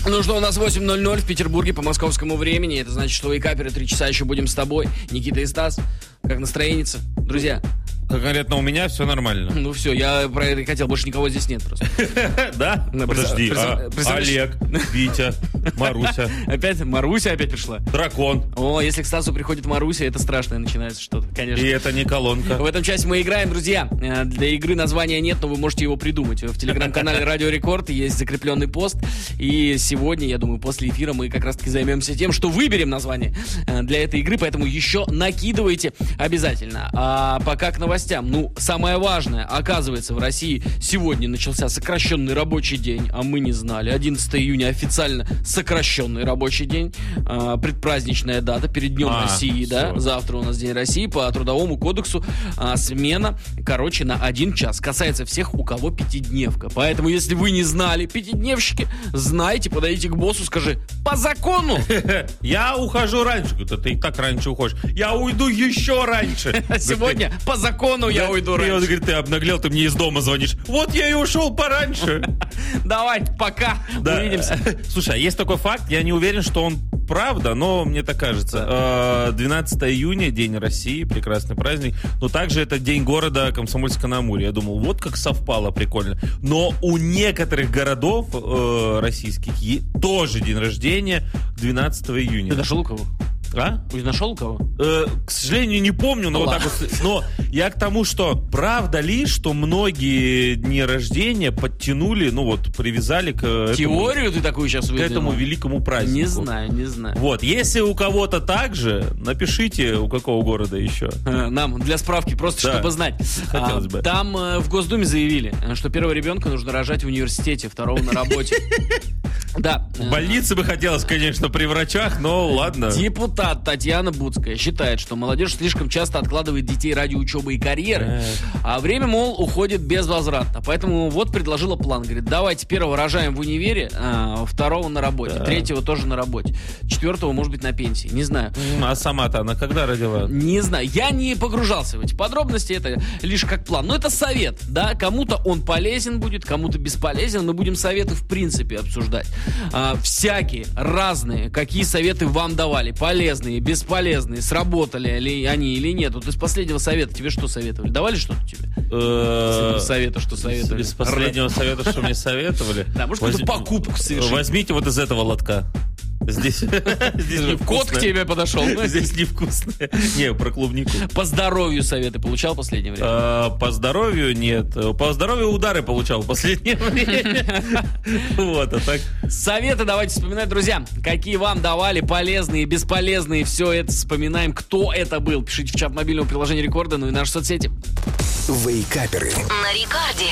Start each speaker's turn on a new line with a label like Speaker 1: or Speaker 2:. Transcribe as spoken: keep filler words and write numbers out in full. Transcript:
Speaker 1: Ну что, у нас восемь ноль ноль в Петербурге по московскому времени. Это значит, что вейкаперы три часа еще будем с тобой. Никита и Стас. Как настроение-то? Друзья.
Speaker 2: Конкретно у меня все нормально.
Speaker 1: Ну все, я про это и хотел, больше никого здесь нет просто.
Speaker 2: Да? Подожди, Олег, Витя, Маруся.
Speaker 1: Опять Маруся опять пришла?
Speaker 2: Дракон.
Speaker 1: О, если к Стасу приходит Маруся, это страшное начинается что-то, конечно.
Speaker 2: И это не колонка.
Speaker 1: В этом часе мы играем, друзья. Для игры названия нет, но вы можете его придумать. В телеграм-канале Радио Рекорд есть закрепленный пост. И сегодня, я думаю, после эфира мы как раз-таки займемся тем, что выберем название для этой игры, поэтому еще накидывайте обязательно. А пока к новостям. Ну, самое важное, оказывается, в России сегодня начался сокращенный рабочий день, а мы не знали. одиннадцатого июня официально сокращенный рабочий день, а, предпраздничная дата перед Днем а, России, да? Все. Завтра у нас День России, по Трудовому кодексу а, смена, короче, на один час. Касается всех, у кого пятидневка. Поэтому, если вы не знали, пятидневщики, знайте, подойдите к боссу, скажи, по закону!
Speaker 2: Я ухожу раньше. Ты и так раньше уходишь. Я уйду еще раньше.
Speaker 1: Сегодня по закону я уйду раньше.
Speaker 2: И он говорит, ты обнаглел, ты мне из дома звонишь. Вот я и ушел пораньше.
Speaker 1: Давай, пока, увидимся.
Speaker 2: Слушай, а есть такой факт, я не уверен, что он правда, но мне так кажется. двенадцатого июня, День России, прекрасный праздник. Но также это День города Комсомольска-на-Амуре. Я думал, вот как совпало, прикольно. Но у некоторых городов э, российских тоже день рождения двенадцатого июня.
Speaker 1: Ты нашел у кого?
Speaker 2: А?
Speaker 1: Ты нашел у кого?
Speaker 2: Э, к сожалению, не помню, но, вот так вот, но я к тому, что правда ли, что многие дни рождения подтянули, ну вот, привязали к этому,
Speaker 1: теорию ты такую сейчас выдвинул?
Speaker 2: К этому великому празднику.
Speaker 1: Не знаю, не знаю.
Speaker 2: Вот, если у кого-то так же, напишите, у какого города еще.
Speaker 1: Нам, для справки, просто да, чтобы знать.
Speaker 2: Хотелось бы.
Speaker 1: Там э, в Госдуме заявили, что первого ребенка нужно рожать в университете, второго на работе. Да.
Speaker 2: В больнице бы хотелось, конечно, при врачах, но ладно.
Speaker 1: Депутат Татьяна Буцкая считает, что молодежь слишком часто откладывает детей ради учебы и карьеры, а время, мол, уходит безвозвратно. Поэтому вот предложила план. Говорит, давайте первого рожаем в универе, а второго на работе, да. Третьего тоже на работе, четвертого, может быть, на пенсии. Не знаю.
Speaker 2: А сама-то она когда родила?
Speaker 1: Не знаю. Я не погружался в эти подробности. Это лишь как план. Но это совет, да. Кому-то он полезен будет, кому-то бесполезен. Мы будем советы в принципе обсуждать. А, всякие, разные. Какие советы вам давали? Полезные, бесполезные. Сработали ли они или нет? Вот из последнего совета тебе что советовали? Давали что-то тебе? Совета, что советовали?
Speaker 2: Из последнего совета, что мне советовали?
Speaker 1: Да, может, какую-то покупку совершить.
Speaker 2: Возьмите вот из этого лотка. Здесь, здесь
Speaker 1: кот к тебе подошел.
Speaker 2: Здесь невкусное. Не, про клубнику.
Speaker 1: По здоровью советы получал в последнее время?
Speaker 2: А, по здоровью нет. По здоровью удары получал в последнее время. Вот, а так.
Speaker 1: Советы давайте вспоминать, друзья. Какие вам давали, полезные, бесполезные. Все это вспоминаем. Кто это был? Пишите в чат мобильного приложения Рекорда, ну и наши соцсети.
Speaker 3: Вейкаперы.
Speaker 4: На Рекорде.